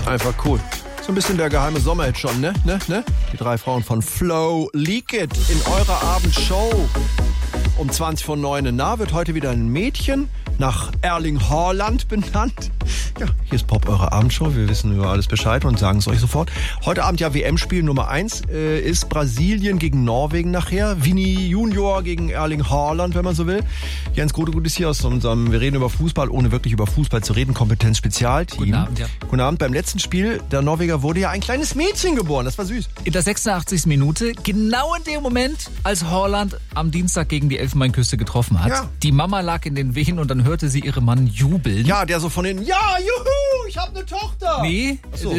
Ist einfach cool. So ein bisschen der geheime Sommerhit schon, ne? Die 3 Frauen von Flo Leak It in eurer Abendshow. Um 20:09 Na wird heute wieder ein Mädchen nach Erling Haaland benannt. Ja, hier ist Pop, eure Abendshow. Wir wissen über alles Bescheid und sagen es euch sofort. Heute Abend ja WM-Spiel Nummer 1 ist Brasilien gegen Norwegen nachher. Vini Junior gegen Erling Haaland, wenn man so will. Jens Grotegut ist hier aus unserem, wir reden über Fußball, ohne wirklich über Fußball zu reden, Kompetenz-Spezialteam. Guten Abend, ja. Guten Abend. Beim letzten Spiel der Norweger wurde ja ein kleines Mädchen geboren. Das war süß. In der 86. Minute, genau in dem Moment, als Haaland am Dienstag gegen die Elfenbeinküste getroffen hat. Ja. Die Mama lag in den Wehen und dann hörte sie ihren Mann jubeln. Ja, der so von den, ja, juhu, ich habe eine Tochter. Nee, so,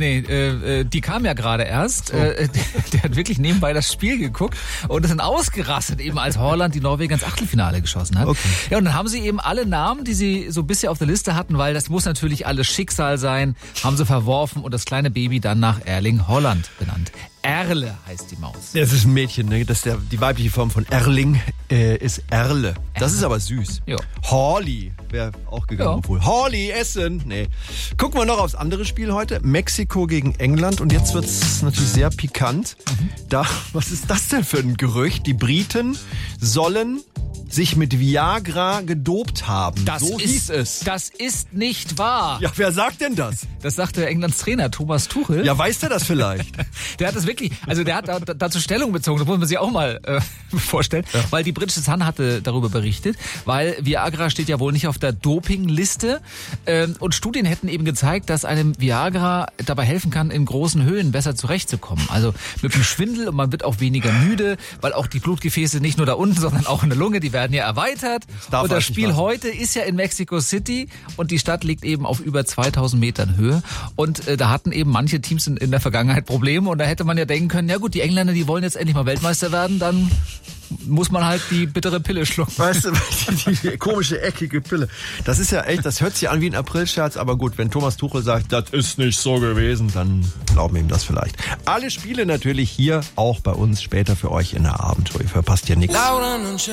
die kam ja gerade erst. Der hat wirklich nebenbei das Spiel geguckt und ist dann ausgerastet, eben als Haaland die Norweger ins Achtelfinale geschossen hat. Okay. Ja, und dann haben sie eben alle Namen, die sie so bisher auf der Liste hatten, weil das muss natürlich alles Schicksal sein, haben sie verworfen und das kleine Baby dann nach Erling Haaland benannt. Erle heißt die Maus. Das ist ein Mädchen, ne? Die weibliche Form von Erling ist Erle. Das ist aber süß. Ja. Holly wäre auch gegangen, Ja. obwohl. Holly, Essen. Nee. Gucken wir noch aufs andere Spiel heute. Mexiko gegen England. Und jetzt wird's natürlich sehr pikant. Was ist das denn für ein Gerücht? Die Briten sollen sich mit Viagra gedopt haben. So hieß es. Das ist nicht wahr. Ja, wer sagt denn das? Das sagte Englands Trainer Thomas Tuchel. Ja, weiß der das vielleicht? Der hat das wirklich, also der hat dazu Stellung bezogen, das muss man sich auch mal vorstellen, weil die britische Sun hatte darüber berichtet, weil Viagra steht ja wohl nicht auf der Dopingliste und Studien hätten eben gezeigt, dass einem Viagra dabei helfen kann, in großen Höhen besser zurechtzukommen. Also mit dem Schwindel und man wird auch weniger müde, weil auch die Blutgefäße nicht nur da unten, sondern auch in der Lunge, die werden ja erweitert. Und das Spiel heute ist ja in Mexico City und die Stadt liegt eben auf über 2000 Metern Höhe. Und da hatten eben manche Teams in der Vergangenheit Probleme und da hätte man ja denken können, ja gut, die Engländer, die wollen jetzt endlich mal Weltmeister werden, dann muss man halt die bittere Pille schlucken. Weißt du, die komische, eckige Pille. Das ist ja echt, das hört sich an wie ein Aprilscherz, aber gut, wenn Thomas Tuchel sagt, das ist nicht so gewesen, dann glauben wir ihm das vielleicht. Alle Spiele natürlich hier, auch bei uns später für euch in der Abendshow. Ihr verpasst ja nichts.